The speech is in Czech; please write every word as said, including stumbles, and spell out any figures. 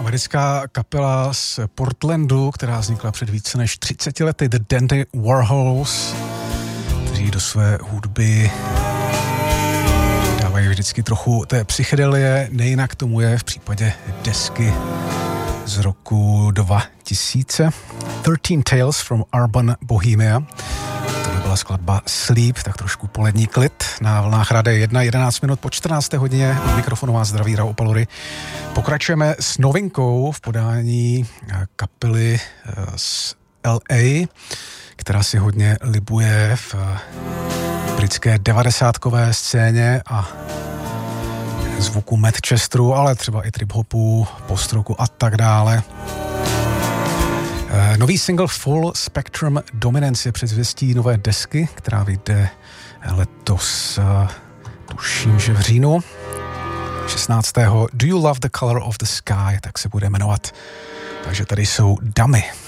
Americká kapela z Portlandu, která vznikla před více než třiceti lety, The Dandy Warhols, kteří do své hudby dávají vždycky trochu té psychedelie, nejinak tomu je v případě desky z roku dva tisíce. thirteen Tales from Urban Bohemia. To byla skladba Sleep, tak trošku polední klid na vlnách Rádia jedna, jedenáct minut po čtrnácté hodině. Od mikrofonu vás zdraví Rao Opalory. Pokračujeme s novinkou v podání kapely z L A, která si hodně libuje v britské devadesátkové scéně a zvuku Manchesteru, ale třeba i trip-hopu, post-rocku a tak dále. Nový single Full Spectrum Dominance je předzvěstí nové desky, která vyjde letos, tuším, že v říjnu šestnáctého Do You Love the Color of the Sky, tak se bude jmenovat. Takže tady jsou Dummy.